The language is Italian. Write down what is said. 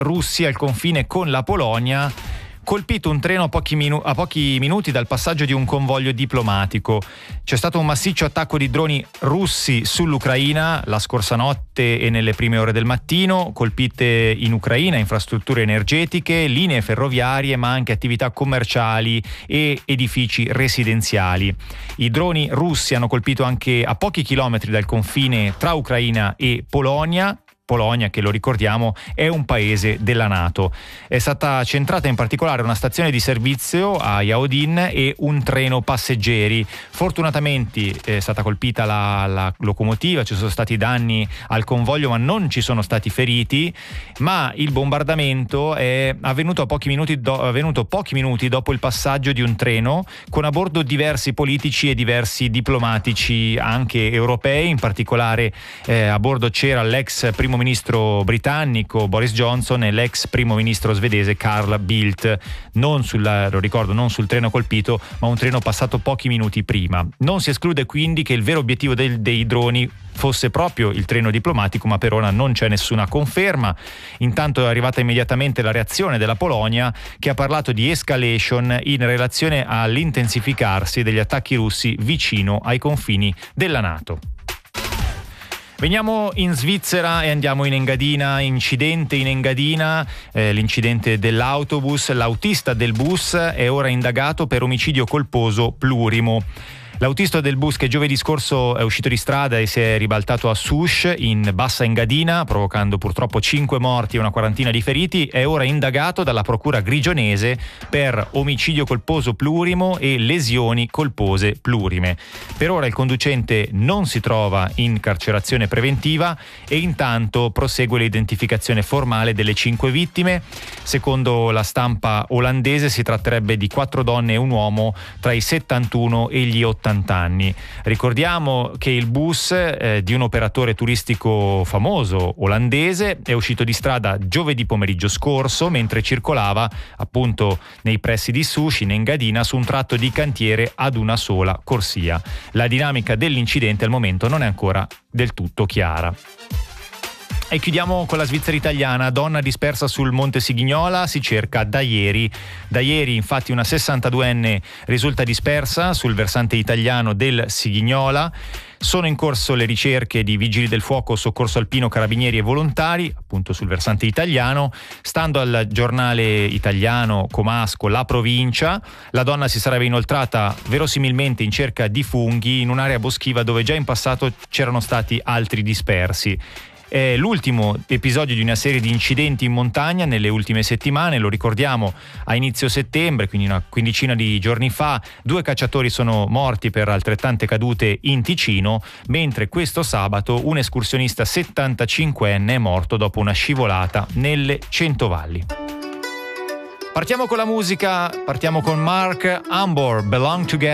russi al confine con la Polonia, colpito un treno a pochi minuti dal passaggio di un convoglio diplomatico. C'è stato un massiccio attacco di droni russi sull'Ucraina la scorsa notte e nelle prime ore del mattino, colpite in Ucraina infrastrutture energetiche, linee ferroviarie, ma anche attività commerciali e edifici residenziali. I droni russi hanno colpito anche a pochi chilometri dal confine tra Ucraina e Polonia, che lo ricordiamo è un paese della NATO. È stata centrata in particolare una stazione di servizio a Yaodin e un treno passeggeri. Fortunatamente è stata colpita la locomotiva, ci sono stati danni al convoglio ma non ci sono stati feriti, ma il bombardamento è avvenuto pochi minuti dopo il passaggio di un treno con a bordo diversi politici e diversi diplomatici anche europei. In particolare a bordo c'era l'ex primo ministro britannico Boris Johnson e l'ex primo ministro svedese Carl Bildt, non sul treno colpito, ma un treno passato pochi minuti prima. Non si esclude quindi che il vero obiettivo dei droni fosse proprio il treno diplomatico, ma per ora non c'è nessuna conferma. Intanto è arrivata immediatamente la reazione della Polonia, che ha parlato di escalation in relazione all'intensificarsi degli attacchi russi vicino ai confini della NATO. Veniamo in Svizzera e andiamo in Engadina. Incidente in Engadina, l'incidente dell'autobus. L'autista del bus è ora indagato per omicidio colposo plurimo. L'autista del bus, che giovedì scorso è uscito di strada e si è ribaltato a Souche in Bassa Engadina, provocando purtroppo 5 morti e una quarantina di feriti, è ora indagato dalla procura grigionese per omicidio colposo plurimo e lesioni colpose plurime. Per ora il conducente non si trova in carcerazione preventiva e intanto prosegue l'identificazione formale delle 5 vittime. Secondo la stampa olandese si tratterebbe di 4 donne e un uomo tra i 71 e gli 80 anni. Ricordiamo che il bus di un operatore turistico famoso olandese è uscito di strada giovedì pomeriggio scorso mentre circolava appunto nei pressi di Souche in Engadina su un tratto di cantiere ad una sola corsia. La dinamica dell'incidente al momento non è ancora del tutto chiara. E chiudiamo con la Svizzera italiana. Donna dispersa sul Monte Sigignola, si cerca da ieri. Da ieri infatti una 62enne risulta dispersa sul versante italiano del Sigignola. Sono in corso le ricerche di vigili del fuoco, soccorso alpino, carabinieri e volontari, appunto sul versante italiano. Stando al giornale italiano Comasco, La Provincia, la donna si sarebbe inoltrata verosimilmente in cerca di funghi in un'area boschiva dove già in passato c'erano stati altri dispersi. È l'ultimo episodio di una serie di incidenti in montagna nelle ultime settimane, lo ricordiamo a inizio settembre, quindi una quindicina di giorni fa, 2 cacciatori sono morti per altrettante cadute in Ticino, mentre questo sabato un escursionista 75enne è morto dopo una scivolata nelle Centovalli. Partiamo con la musica, partiamo con Mark Ambor, Belong Together.